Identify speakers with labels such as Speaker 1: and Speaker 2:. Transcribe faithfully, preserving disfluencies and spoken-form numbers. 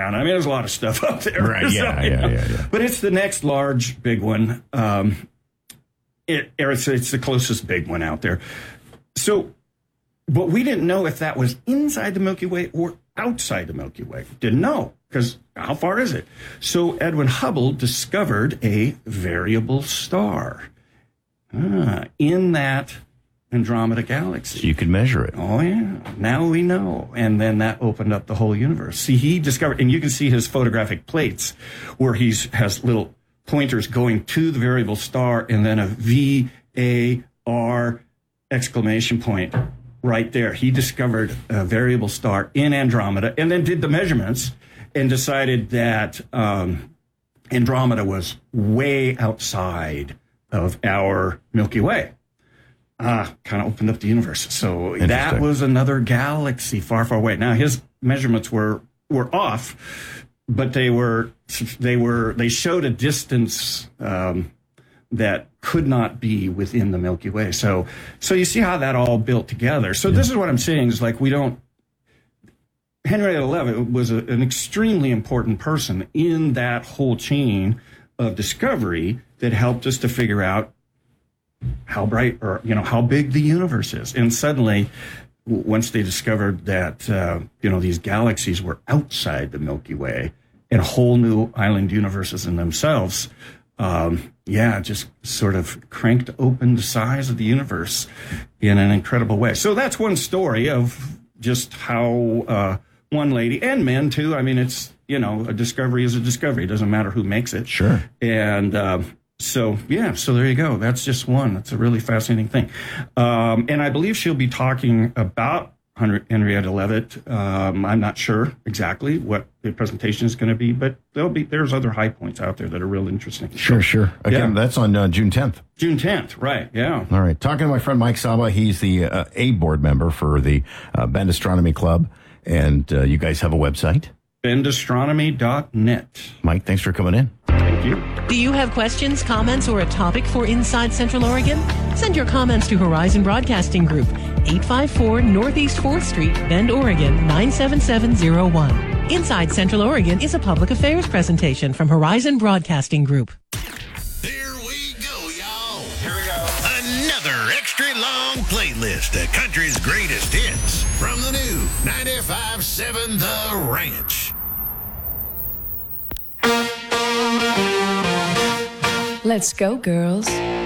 Speaker 1: around. I mean, there's a lot of stuff up there.
Speaker 2: Right, yeah,
Speaker 1: so,
Speaker 2: yeah,
Speaker 1: you know.
Speaker 2: yeah, yeah.
Speaker 1: But it's the next large, big one. Um, it, it's, it's the closest big one out there. So, but we didn't know if that was inside the Milky Way or outside the Milky Way. Didn't know, because how far is it? So Edwin Hubble discovered a variable star ah, in that Andromeda galaxy.
Speaker 2: So you could measure it.
Speaker 1: Oh, yeah. Now we know. And then that opened up the whole universe. See, he discovered, and you can see his photographic plates where he's has little pointers going to the variable star and then a V A R exclamation point right there. He discovered a variable star in Andromeda and then did the measurements and decided that um, Andromeda was way outside of our Milky Way. Ah, kind of opened up the universe. So that was another galaxy far, far away. Now his measurements were were off, but they were they were they showed a distance um, that could not be within the Milky Way. So so you see how that all built together. So yeah. This is what I'm saying is like we don't. Henrietta Leavitt was a, an extremely important person in that whole chain of discovery that helped us to figure out how bright or, you know, how big the universe is. And suddenly, w- once they discovered that, uh, you know, these galaxies were outside the Milky Way and whole new island universes in themselves, um, yeah, just sort of cranked open the size of the universe in an incredible way. So that's one story of just how uh, one lady, and men too, I mean, it's, you know, a discovery is a discovery. It doesn't matter who makes it.
Speaker 2: Sure.
Speaker 1: And, uh, So, yeah, so there you go. That's just one. That's a really fascinating thing. Um, and I believe she'll be talking about Henrietta Leavitt. Um, I'm not sure exactly what the presentation is going to be, but there'll be there's other high points out there that are real interesting.
Speaker 2: Sure, sure. Again, yeah. That's on uh, June tenth.
Speaker 1: June tenth, right, yeah.
Speaker 2: All right. Talking to my friend Mike Saba. He's the uh, A board member for the uh, Bend Astronomy Club, and uh, you guys have a website?
Speaker 1: bend astronomy dot net.
Speaker 2: Mike, thanks for coming in.
Speaker 1: Thank you.
Speaker 3: Do you have questions, comments, or a topic for Inside Central Oregon? Send your comments to Horizon Broadcasting Group, eight five four Northeast fourth Street, Bend, Oregon, nine seven seven zero one. Inside Central Oregon is a public affairs presentation from Horizon Broadcasting Group.
Speaker 4: Here we go, y'all. Here we go. Another extra long playlist of country's greatest hits from the new ninety-five point seven The Ranch.
Speaker 5: Let's go, girls.